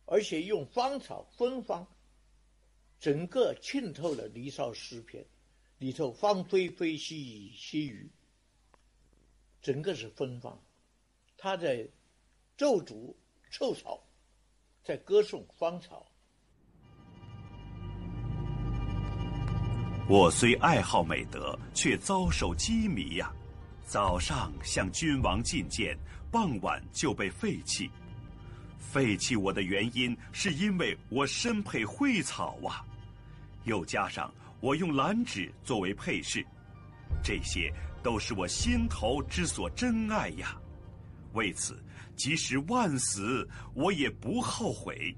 而且用芳草芬芳，整个浸透了《离骚》诗篇里头芳菲菲兮兮予，整个是芬芳。他在咒诅臭草，在歌颂芳草。 我虽爱好美德，却遭受羁縻呀。早上向君王进谏，傍晚就被废弃。废弃我的原因是因为我身配蕙草啊，又加上我用兰芷作为配饰，这些都是我心头之所珍爱呀。为此，即使万死，我也不后悔。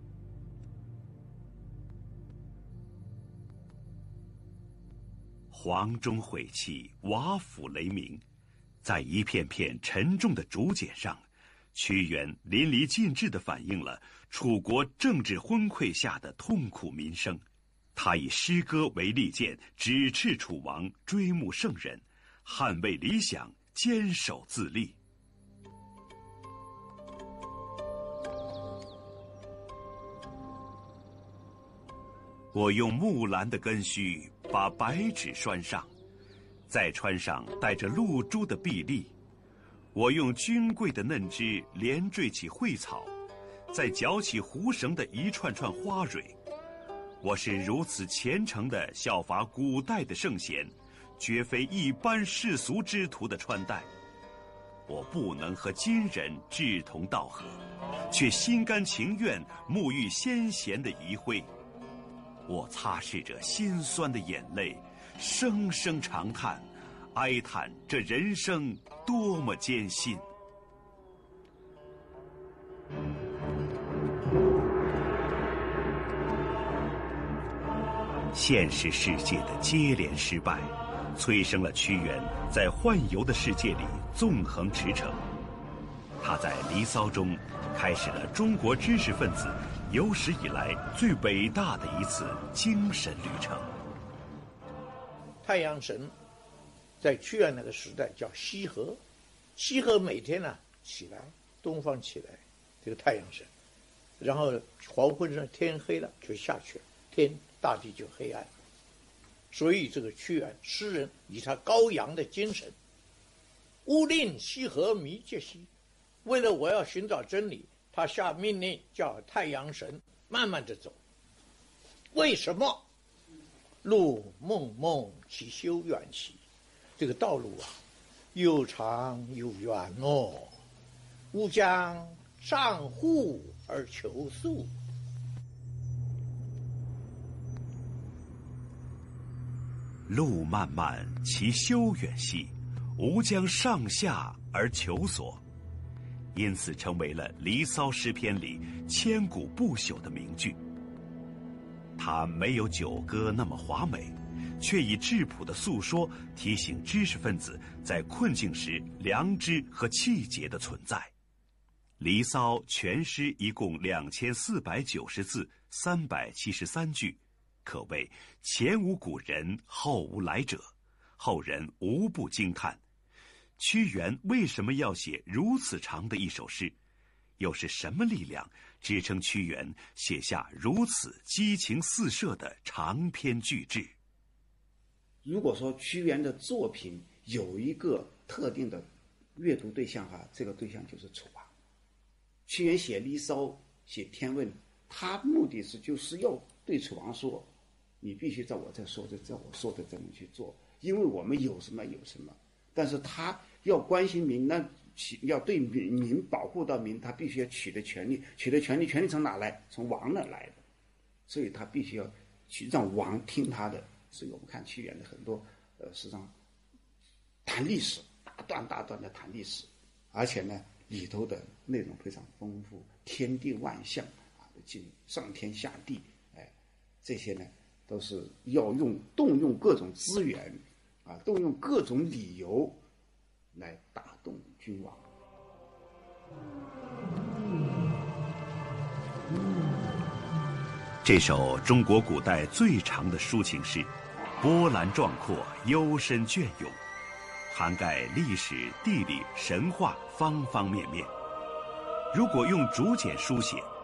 黄钟毁弃，瓦釜雷鸣，在一片片沉重的竹简上，屈原淋漓尽致地反映了楚国政治昏聩下的痛苦民生。他以诗歌为利剑，指斥楚王，追慕圣人，捍卫理想，坚守自立。我用木兰的根须把白纸拴上，再穿上带着露珠的碧丽。我用君桂的嫩枝连缀起蕙草，再绞起狐绳的一串串花蕊。我是如此虔诚地效法古代的圣贤，绝非一般世俗之徒的穿戴。我不能和今人志同道合，却心甘情愿沐浴先贤的遗辉。我擦拭着心酸的眼泪，声声长叹，哀叹这人生多么艰辛。现实世界的接连失败，催生了屈原在宦游的世界里纵横驰骋。他在《离骚》中开始了中国知识分子有史以来最伟大的一次精神旅程。 太阳神在屈原那个时代叫羲和，羲和每天起来，东方起来，这个太阳神，然后黄昏上天黑了就下去了，大地就黑暗。所以这个屈原诗人以他高扬的精神，勿令羲和迷戒兮，为了我要寻找真理，他下命令叫太阳神慢慢的走。为什么？路梦梦其修远兮，这个道路又长又远哦。吾将上户而求速。 路漫漫其修远兮，吾将上下而求索。因此成为了《离骚》诗篇里千古不朽的名句。它没有九歌那么华美，却以质朴的诉说提醒知识分子在困境时良知和气节的存在。《离骚》全诗一共2490字，373句，可谓前无古人，后无来者，后人无不惊叹。屈原为什么要写如此长的一首诗？又是什么力量支撑屈原写下如此激情四射的长篇巨制？ 如果说屈原的作品有一个特定的阅读对象这个对象就是楚王。屈原写《离骚》写《天问》，他目的就是要对楚王说，你必须照我说的这么去做，因为我们有什么有什么。但是他要关心民，那要对民保护到民，他必须要取得权利，权利从哪来？从王那来的，所以他必须要去让王听他的。所以我们看屈原的很多实际上谈历史，大段的谈历史，而且呢里头的内容非常丰富，天地万象上天下地，这些呢都是要动用各种资源动用各种理由来打动君王。 这首中国古代最长的抒情诗，波澜壮阔，幽深隽永，涵盖历史、地理、神话方方面面。如果用竹简书写，